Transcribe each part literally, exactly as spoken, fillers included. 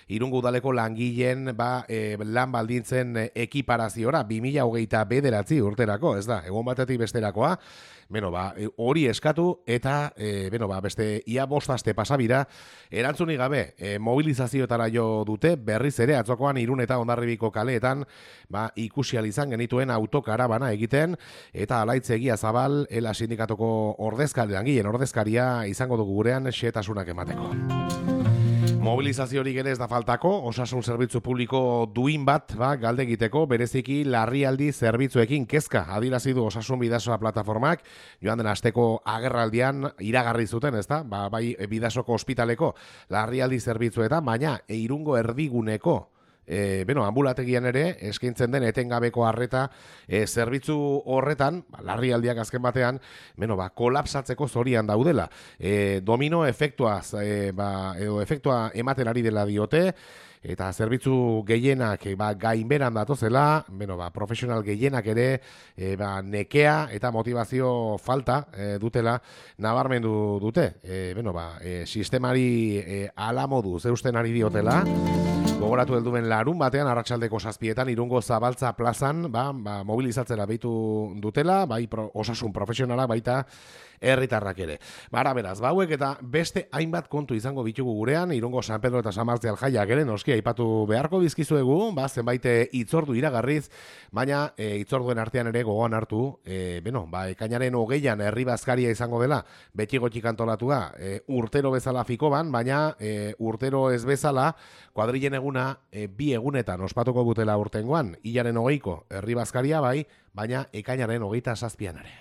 Irungo udaleko langileen ba, e, lan baldintzen ekiparaziora bi mila hogeita bederatzi urterako, ez da, egon batetik besterakoa. Beno, ba, hori eskatu eta e, beno, ba, beste ia bostaste pasabira erantzunik gabe e, mobilizazioetara jo dute berriz ere atzokoan Irun eta Hondarribiko kaleetan ba, ikusi ahal izan genituen autokarabana egiten eta Alaitz Egia Zabal ela sindikatoko ordezkari langileen ordezkaria izango dugu gurean xehetasunak emateko. Mobilizaziorik ere ez da faltako, osasun zerbitzu publiko duin bat ba, galde egiteko, bereziki larrialdi zerbitzuekin kezka adierazi du Osasun Bidasoa plataformak, joan den asteko agerraldian iragarri zuten, ezta? Ba, bai Bidasoko ospitaleko larrialdi zerbitzuetan, baina Irungo erdiguneko E, beno, ambulategian ere eskaintzen den etengabeko arreta e, zerbitzu horretan, ba, larrialdiak azken batean, beno, ba, kolapsatzeko zorian daudela. E, domino efektua, e, ba, edo efektua ematen ari dela diote, eta zerbitzu gehienak ba, gainberan datozela, beno, ba, profesional gehienak ere e, ba, nekea eta motivazio falta e, dutela nabarmendu dute. E, beno, ba, e, sistemari e, ala moduz eusten ari diotela, gogoratu helduen larun batean arratsaldeko zazpietan Irungo Zabaltza plazan ba, ba, mobilizatzera beitu dutela, bai pro, osasun profesionala baita herritarrak ere. Bara beraz, bauek eta beste hainbat kontu izango bitugu gurean, Irungo San Pedro eta San Martzial jaiak ere noski aipatu beharko bizkizuegu, ba, zenbait hitzordu iragarriz, baina e, hitzorduen artean ere gogoan hartu, e, beno, ba, ekainaren hogeian herri bazkaria izango dela, beti gotxik antolatua, e, urtero bezala fikoban, baina e, urtero ez bezala, kuadrilen eguna e, bi egunetan ospatuko butela urtengoan, hilaren hogeiko herri bazkaria bai, baina ekainaren hogeita zazpian ere.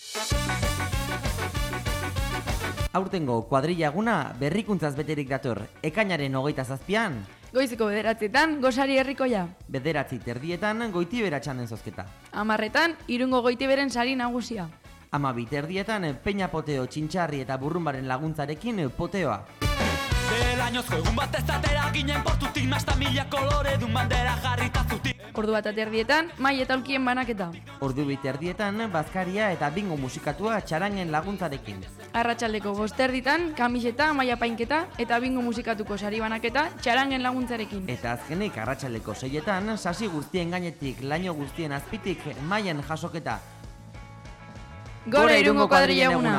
Aurtengo kuadrilla eguna berrikuntzaz beterik dator, ekainaren hogeita zazpian. Goizeko bederatzietan, gosari herrikoia. Bederatzi terdietan, goitibera txanden zozketa. Amarretan, Irungo goitiberen sari nagusia. Amabi terdietan, peña poteo, txintxarri eta burrumbaren laguntzarekin poteoa. Delainozko egun bat ez atera ginen portutik nasta mila kolore dun bandera jarrita zutik. Ordu bat aterdietan, mai eta aulkien banaketa. Ordu bit erdietan, bazkaria eta bingo musikatua txarangen laguntzarekin. Arratsaldeko bosterditan, kamiseta, maila painketa eta bingo musikatuko sari banaketa txarangen laguntzarekin. Eta azkenik arratsaldeko seietan, sasi guztien gainetik, laino guztien azpitik, mailen jasoketa. Gora Irungo kuadrilla eguna!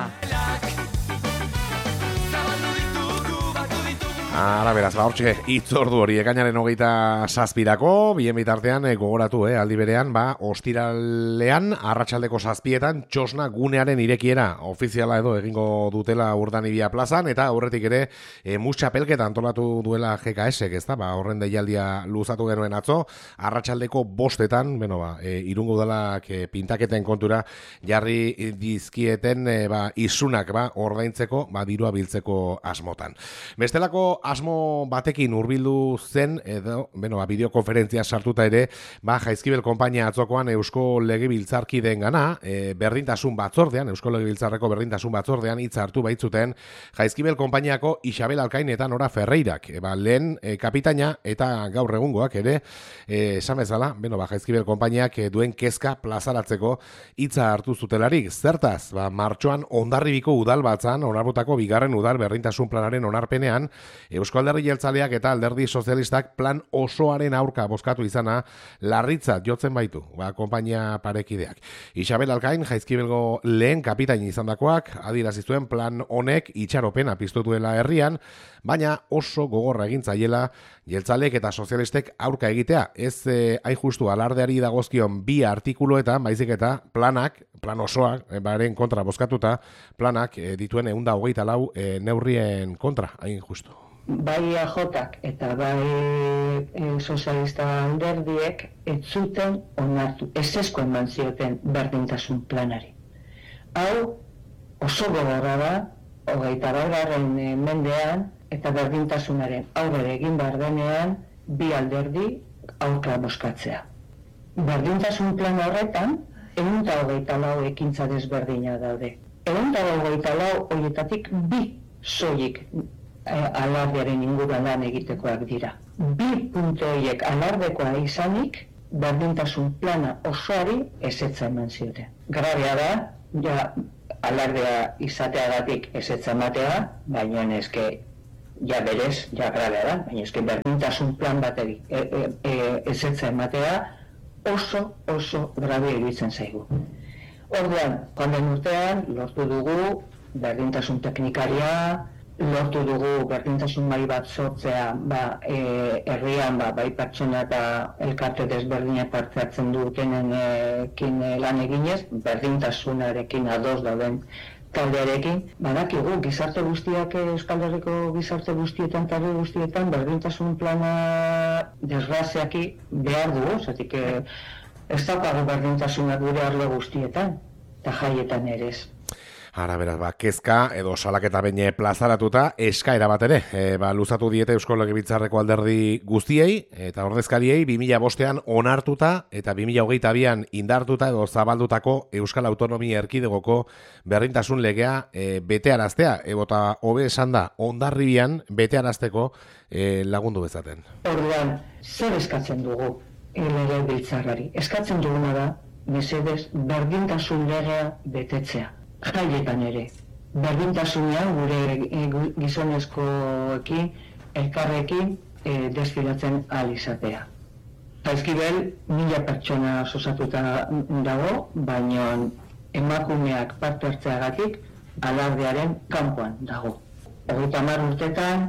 Ara beraz, ba, hortxe, itzordu hori ekainaren hogeita zazpirako, bien bitartean e, gogoratu, eh, aldi berean, ba, ostiralean, arratsaldeko zazpietan, txosna gunearen irekiera ofiziala edo egingo dutela Urdanibia plazan, eta aurretik ere, e, mustxapelketa antolatu duela G K S, ez da, ba, horren deialdia luzatu genuen atzo, arratsaldeko bostetan, beno, ba, e, Irungo udalak e, pintaketen kontura jarri dizkieten, e, ba, isunak, ba, ordaintzeko, ba, dirua biltzeko asmotan. Bestelako asmo batekin hurbildu zen edo, beno, ba, bideokonferentzia sartuta ere, ba, Jaizkibel konpainia atzokoan Eusko Legebiltzarkideen gana, e, berdintasun batzordean, Eusko Legebiltzarreko berdintasun batzordean hitza hartu baitzuten Jaizkibel konpainiako Isabel Alkain eta Nora Ferreirak, e, ba, lehen e, kapitaina eta gaur egungoak ere, e, esan bezala, beno, ba, Jaizkibel konpainiak e, duen kezka plazaratzeko hitza hartu zutelarik. Zertaz, ba, martxoan Hondarribiko udalbatzan, onartutako bigarren udal berdintasun planaren onarpenean, Eusko Alderdi Jeltzaleak eta Alderdi Sozialistak plan osoaren aurka bozkatu izana larritzat jotzen baitu, ba, konpainia parekideak. Isabel Alkain, Jaizkibelgo lehen kapitain izandakoak, adierazi zuen plan honek itxaropena piztu duela herrian, baina oso gogorra egin zaiela Jeltzaleek eta Sozialistek aurka egitea. Ez eh, hain justu alardeari dagozkion bi artikuluetan, baizik eta planak, plan osoak, eh, baren kontra bozkatuta, planak eh, dituen ehun eta hogeita lau eh, neurrien kontra, hain justu. Bai A Jak eta bai e, sozialista alderdiek ez zuten onartu, ezezko eman zioten berdintasun planari. Hau oso gogorra da, hogeita batgarren mendean eta berdintasunaren aurrera egin behar denean bi alderdi aurka bozkatzea. Berdintasun plan horretan, ehun eta hogeita lau ekintza desberdina daude. Ehun eta hogeita lau horietatik bi soilik alardearen inguruan lan egitekoak dira. Bi puntu horiek alardekoa izanik, berdintasun plana osoari ezetza eman zioten. Grabea da, ja alardea izateagatik ezetza ematea, baina eske ja berez, ja grabea da, baina eske berdintasun plan bateri e, e, e, ezetza ematea oso, oso grabe iruditzen zaigu. Orduan, joan urtean, lortu dugu berdintasun teknikaria, lortu dugu berdintasun mai bat sortzea, ba, e, herrian, ba, bai pertsona eta elkarte desberdinak parte hartzen dutenekin e, lan eginez, berdintasunarekin ados dauden taldearekin, badakigu gizarte guztiak, Euskal Herriko gizarte guztietan, talde guztietan, berdintasun plana desgraziaki behar dugu, zatik ez daukagu berdintasunak gure arlo guztietan, eta jaietan ere ez. Ara, beraz, ba, kezka edo salaketa behin plazaratuta eskaera bat ere, e, ba, luzatu diete Eusko Legebiltzarreko alderdi guztiei eta ordezkariei bi mila bostean onartuta eta bi mila hogeita bian indartuta edo zabaldutako Euskal Autonomia Erkidegoko berdintasun legea e, betearaztea, ebota hobe esan da Hondarribian betearazteko e, lagundu bezaten. Orduan, zer eskatzen dugu Legebiltzarrari? Eskatzen duguna da, mesedez, berdintasun legea betetzea. Jaietan ere, berdintasunean gure gizonezkoekin, elkarrekin e, desfilatzen ahal izatea. Jaizkibel, mila pertsona osatuta dago, baina emakumeak parte hartzeagatik alardearen kanpoan dago. Hogeita hamar urtetan,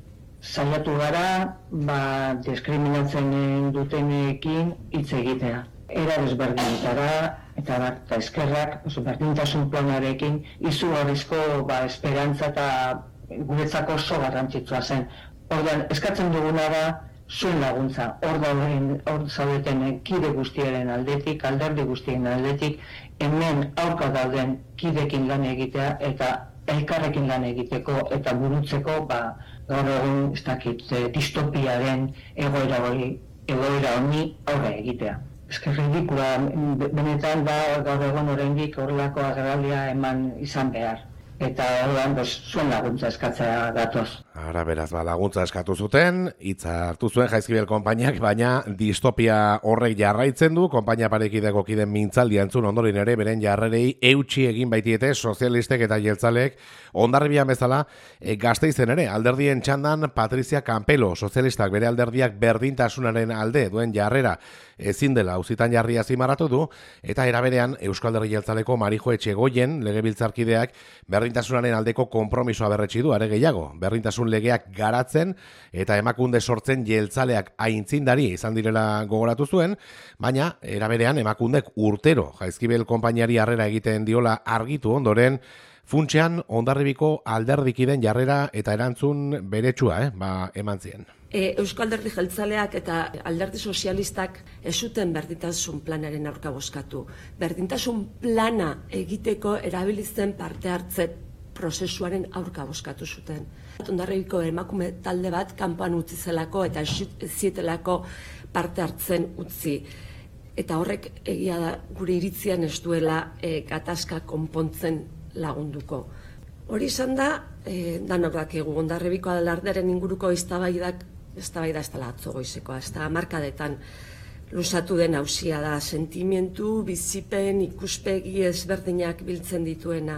saiatu gara, ba, diskriminatzen dutenekin hitz egitea. Era desberdinetara, eta bat, eta eskerrak, oso berdintasun planarekin, izugarrizko ba, esperantza eta guretzako oso garrantzitsua zen. Orduan, eskatzen duguna da, zuen laguntza, hor dauden, hor zaudeten kide guztiaren aldetik, alderdi guztien aldetik, hemen aurka dauden kidekin lan egitea, eta elkarrekin lan egiteko, eta burutzeko, ba, gaur egun, ez dakit, distopiaren egoera hori, egoera honi aurre egitea. Esker ridikula, benetan da gaur egon oraindik horrelako agerraldia eman izan behar. Eta orduan, zuen laguntza eskatzea datoz. Ara, beraz, ba, laguntza eskatu zuten, hitza hartu zuen Jaizkibel konpainiak, baina distopia horrek jarraitzen du, konpainia parekideko kiden mintzaldi entzun ondoren ere, beren jarrerei eutxi egin baitiete sozialistek eta jeltzalek Hondarribian bezala e, Gasteizen ere, alderdien txandan Patricia Campelo, sozialistak bere alderdiak berdintasunaren alde duen jarrera ezin dela auzitan jarria zimarratu du, eta eraberean Euskal Alderdi Jeltzaleko Marijo Etxegoien legebiltzarkideak berdintasunaren aldeko konpromisoa berretsi du, are gehiago, berdintasun legeak garatzen eta emakunde sortzen jeltzaleak aintzindari izan direla gogoratu zuen, baina eraberean emakundek urtero Jaizkibel konpainiari harrera egiten diola argitu ondoren, funtsean Hondarribiko alderdikiden jarrera eta erantzun beretsua, eh, ba, eman zien. E, Euskal Alderdi Jeltzaleak eta Alderdi Sozialistak ez zuten berdintasun planaren aurka bozkatu. Berdintasun plana egiteko erabilizen parte hartze prozesuaren aurka bozkatu zuten. Hondarribiko emakume talde bat kanpoan utzi zelako eta ez zietelako parte hartzen utzi. Eta horrek egia da gure iritzian ez duela e, gatazka konpontzen lagunduko. Hori izan da, e, danok dakigu Hondarribiko alardearen inguruko eztabaidak, eztabaida ez dela atzo goizekoa, ez da hamarkadetan luzatu den auzia da, sentimentu, bizipen, ikuspegi ezberdinak biltzen dituena.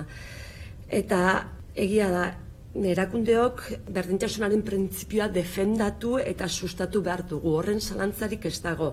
Eta egia da, erakundeok berdintasunaren printzipioa defendatu eta sustatu behar dugu, horren zalantzarik ez dago.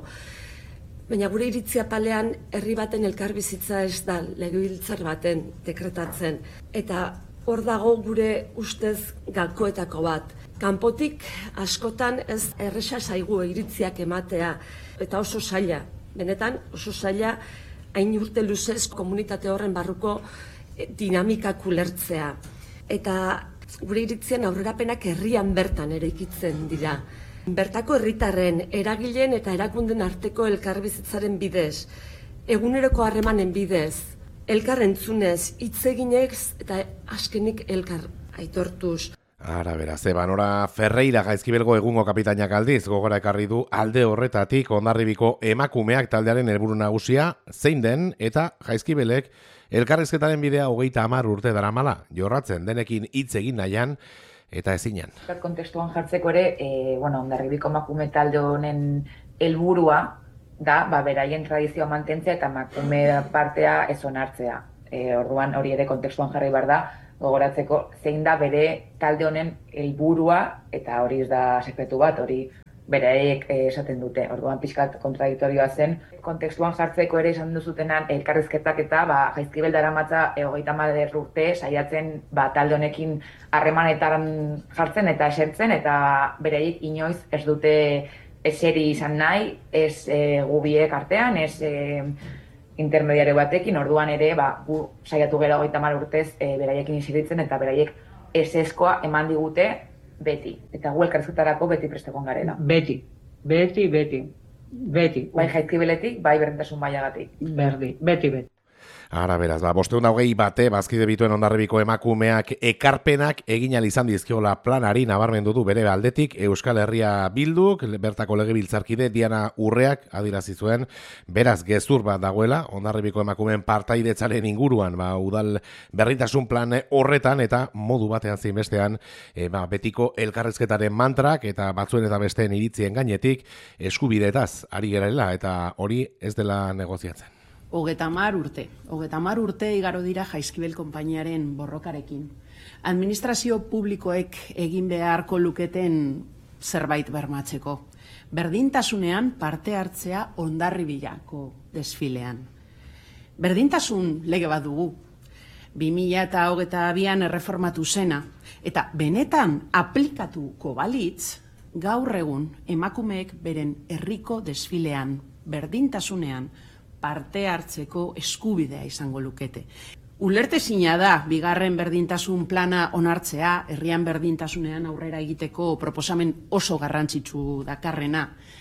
Baina gure iritzia palean herri baten elkarbizitza ez da legebiltzar baten dekretatzen. Eta hor dago gure ustez gakoetako bat. Kanpotik askotan ez erresa zaigu iritziak ematea eta oso zaila. Benetan oso zaila hain urte luzez komunitate horren barruko dinamikak ulertzea. Eta gure iritzian aurrerapenak herrian bertan eraikitzen dira. Bertako herritarren, eragileen eta erakunden arteko elkarbizitzaren bidez, eguneroko harremanen bidez, elkar entzunez, hitz eginez eta azkenik elkar aitortuz. Ara, beraz, Ebanora Ferreira Jaizkibelgo egungo kapitainak aldiz, gogora ekarri du alde horretatik Hondarribiko emakumeak taldearen helburu nagusia zein den eta Jaizkibelek elkarrizketaren bidea hogeita hamar urte daramala, jorratzen denekin hitz egin nahian, eta ezinan. Kontestuan jartzeko ere, e, bueno, Hondarribiko emakume talde honen helburua da, ba, beraien tradizioa mantentzea eta emakume partea ez onartzea. E, orduan hori ere kontestuan jarri behar da, gogoratzeko zein da bere talde honen helburua, eta hori ez da sekretu bat, hori beraiek esaten dute. Orduan pixkat kontradiktorioa zen. Kontekstuan jartzeko ere esan duzutenan elkarrizketak eta ba, Jaizkibel daramatza hogeita hamar urte saiatzen ba, talde honekin harremanetan jartzen eta esertzen, eta beraiek inoiz ez dute eseri izan nahi, ez e, gubiek artean, ez e, intermediario batekin, orduan ere ba, gu saiatu gera hogeita hamar urtez e, beraiekin eseritzen eta beraiek eseskoa eman digute beti. Eta gu elkarrizketarako beti prestekon garela. Beti, beti, beti, beti. Bai Jaizkibeletik, bai berdintasun mailagatik. Berdi, beti, beti. Ara, beraz, ba, bosteun hogei bate, bazkide bituen Hondarribiko emakumeak ekarpenak egin ahal izan dizkiola planari nabarmendu du bere aldetik Euskal Herria Bilduk, bertako legebiltzarkide Diana Urreak adirazi zuen, beraz gezur bat dagoela Hondarribiko emakumeen partaidetzaren inguruan, ba, udal berritasun plan horretan eta modu batean zein bestean, e, ba, betiko elkarrezketaren mantrak eta batzuen eta besteen iritzien gainetik eskubideetaz ari gerela eta hori ez dela negoziatzen. Hogeta hamar urte. Hogeta hamar urte igaro dira Jaizkibel konpainiaren borrokarekin. Administrazio publikoek egin beharko luketen zerbait bermatzeko. Berdintasunean parte hartzea Hondarribilako desfilean. Berdintasun lege bat dugu. bi mila hogeita bian erreformatu zena. Eta benetan aplikatuko balitz, gaur egun emakumeek beren herriko desfilean, berdintasunean, parte hartzeko eskubidea izango lukete. Ulertezina da, bigarren berdintasun plana onartzea, herrian berdintasunean aurrera egiteko proposamen oso garrantzitsu dakarrena,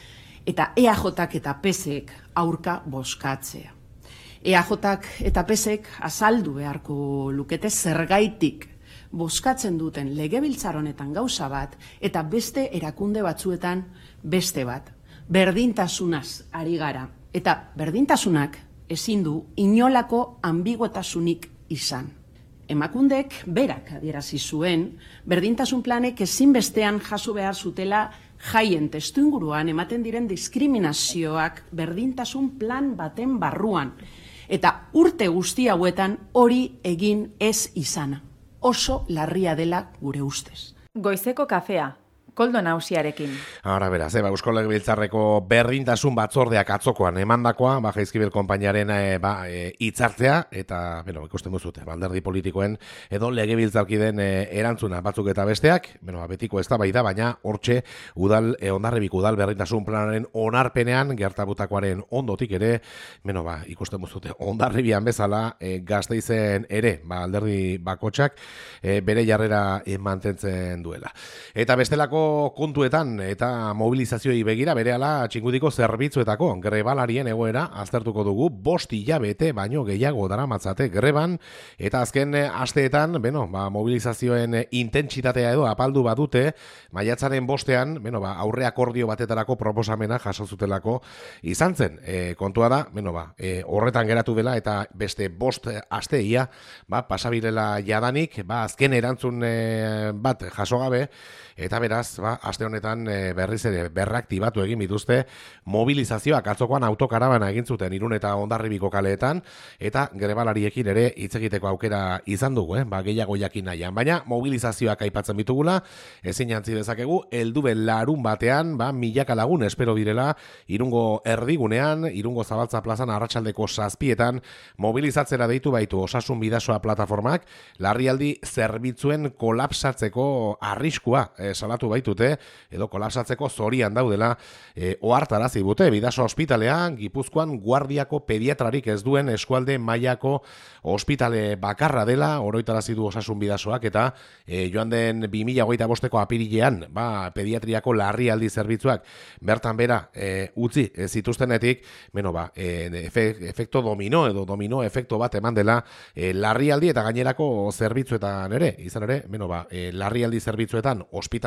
eta E A Jk eta P Sek aurka bozkatzea. E A Jk eta P Sek azaldu beharko lukete zergaitik bozkatzen duten legebiltzar honetan gauza bat, eta beste erakunde batzuetan beste bat. Berdintasunaz ari gara. Eta berdintasunak ezin du inolako ambiguotasunik izan. Emakundek berak adierazi zuen, berdintasun planek ezinbestean jaso behar zutela jaien testuinguruan ematen diren diskriminazioak berdintasun plan baten barruan. Eta urte guzti hauetan hori egin ez izana. Oso larria dela gure ustez. Goizeko kafea. Koldo Nausiarekin. Ara beraz, eba, Eusko Legebiltzarreko berdintasun batzordeak atzokoan emandakoa, ba, Jaizkibel konpainiaren e, ba, e, hitzartzea, eta, bueno, ikusten duzute, alderdi politikoen edo legebiltzarkiden e, erantzuna batzuk eta besteak, bueno, betiko ez da bai da, baina hortxe udal, e, Hondarribiko udal berdintasun planaren onarpenean, gertabutakoaren ondotik ere, bueno, ba, ikusten duzute, Hondarribian bezala, e, Gasteizen ere, ba, alderdi bakotxak, e, bere jarrera e, mantentzen duela. Eta bestelako kontuetan eta mobilizazioei begira berehala txingudiko zerbitzuetako grebalarien egoera aztertuko dugu. Bost hilabete baino gehiago daramatzate greban eta azken asteetan, beno, ba, mobilizazioen intentsitatea edo apaldu badute, maiatzaren bostean, beno, ba, aurre akordio batetarako proposamena jaso zutelako izan zen. E, kontua da, beno, ba, e, horretan geratu dela eta beste bost asteia, ba, pasabirela jadanik, ba, azken erantzun e, bat jaso gabe, eta beraz, ba, aste honetan e, berriz ere berraktibatu egin bituzte mobilizazioak atzokoan autokarabana egin zuten Irun eta Hondarribiko kaleetan eta grebalariekin ere hitz egiteko aukera izan dugu, eh? Ba, gehiago jakin nahian. Baina mobilizazioak aipatzen bitugula, ezin jantzi dezakegu, helduen larun batean, ba, milaka lagun espero direla Irungo erdigunean, Irungo Zabaltza plazan arratsaldeko zazpietan mobilizatzera deitu baitu Osasun Bidasoa plataformak, larrialdi zerbitzuen kolapsatzeko arriskua E, salatu baitute, edo kolapsatzeko zorian daudela e, ohartarazi dute Bidasoa ospitalean, Gipuzkoan guardiako pediatrarik ez duen eskualde mailako ospitale bakarra dela, oroitarazi du Osasun Bidasoak, eta e, joan den bi mila hogeita bosteko apirilean, ba, pediatriako larrialdi zerbitzuak bertan bera e, utzi e, zituztenetik, beno, ba, e, efe, efekto domino edo domino efekto bat eman dela e, larrialdi eta gainerako zerbitzuetan ere, izan ere, beno, ba, e, larrialdi zerbitzuetan ospitalean bai,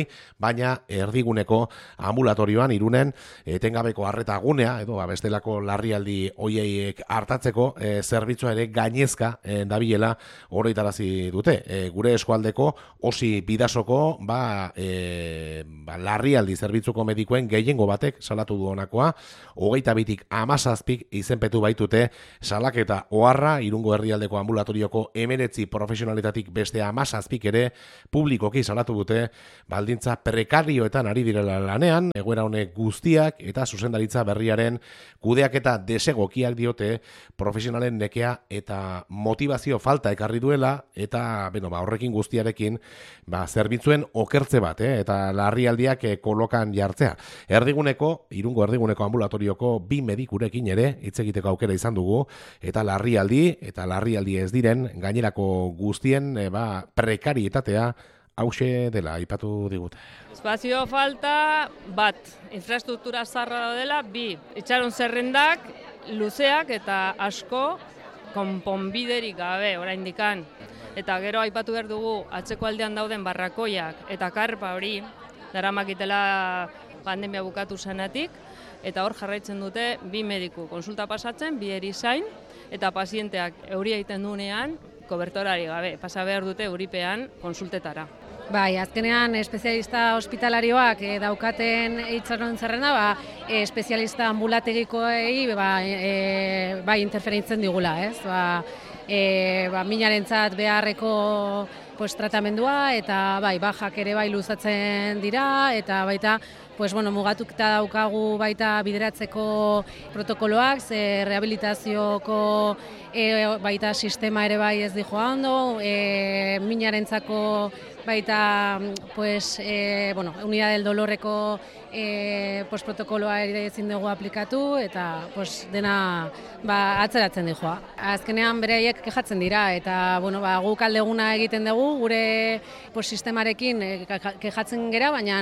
bai, baina erdiguneko ambulatorioan Irunen etengabeko arreta gunea, edo ba, bestelako larrialdi hoieiek hartatzeko e, zerbitzua ere gainezka e, dabilela oroitarazi dute. E, gure eskualdeko osi bidasoko ba, e, ba, larrialdi zerbitzuko medikuen gehiengo batek salatu du honakoa, hogeita bitik amazazpik izenpetu baitute salaketa oharra Irungo herrialdeko ambulatorioko emeretzi profesionaletatik beste amazazpik ere publikoki salatu dute baldintza prekarioetan ari direla lanean, egoera honek guztiak eta zuzendaritza berriaren kudeaketa desegokiak diote profesionalen nekea eta motivazio falta ekarri duela eta beno, ba, horrekin guztiarekin ba, zerbitzuen okertze bat eh, eta larrialdiak eh, kolokan jartzea. Erdiguneko, Irungo erdiguneko ambulatorioko bi medikurekin ere hitz egiteko aukera izan dugu eta larrialdi eta larrialdi ez diren gainerako guztien e, ba, prekarietatea hause dela aipatu digute. Espazio falta bat, infrastruktura zarra dela, bi, itxaron zerrendak luzeak eta asko konponbiderik gabe oraindikan. Eta gero aipatu behar dugu atzeko aldean dauden barrakoiak eta karpa hori daramakitela pandemia bukatu zenetik, eta hor jarraitzen dute bi mediku konsulta pasatzen, bi erizain, eta pazienteak euria egiten duenean kobertorari gabe, pasa behar dute euripean konsultetara. Bai, azkenean espezialista hospitalarioak e, daukaten itxaron zerrenda, ba, e, espezialista ambulategikoei ba, e, bai interferitzen digula, ez? Ba, e, ba, minarentzat beharreko pues, tratamendua eta bai, bajak ere bai luzatzen dira eta baita pues, bueno, mugatukta daukagu baita bideratzeko protokoloak, ze rehabilitazioko e, baita sistema ere bai ez dijoa ondo, e, minarentzako baita pues, e, bueno, unidad del dolorreko e, pues, protokoloa ere ezin dugu aplikatu eta pues, dena ba, atzeratzen dijoa. Azkenean beraiek kejatzen dira eta bueno, ba, guk aldeguna egiten dugu gure pues, sistemarekin e, kejatzen gera, baina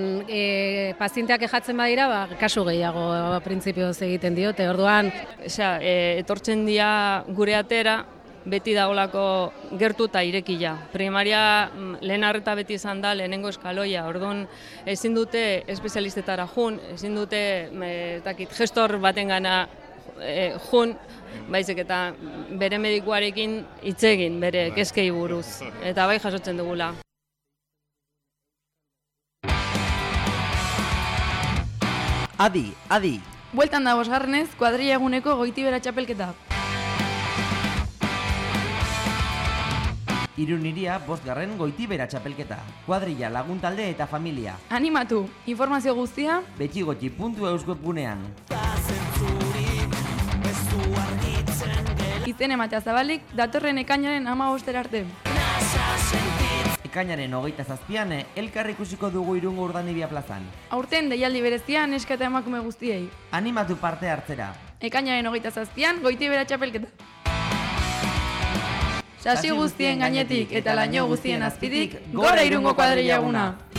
e, pazienteak kejatzen badira, ba, kasu gehiago printzipioz egiten diote. Orduan, Osea, e, etortzen dira gure atera, beti dagoelako gertu eta irekia. Primaria lehen arreta beti izan da lehenengo eskaloia. Orduan ezin dute espezialistetara jun, ezin dute e, takit, gestor batengana e, jun, baizik eta bere medikuarekin hitz egin bere kezkei buruz. Eta bai jasotzen dugula. Adi, adi. Bueltan da bosgarrenez, kuadrilla eguneko Goitibera txapelketa. Irun iria bostgarren Goitibera txapelketa. Kuadrilla, laguntalde eta familia. Animatu, informazio guztia betxigotxi puntu eus webgunean. Izen ematea zabalik, datorren ekainaren hamabostera arte. Ekainaren hogeita zazpian, elkar ikusiko dugu Irungo Urdanibia plazan. Aurten deialdi berezia neska eta emakume guztiei. Animatu parte hartzera. Ekainaren hogeita zazpian, Goitibera txapelketa. Sasi guztien gainetik eta laino guztien azpitik, gora Irungo kuadrilla eguna!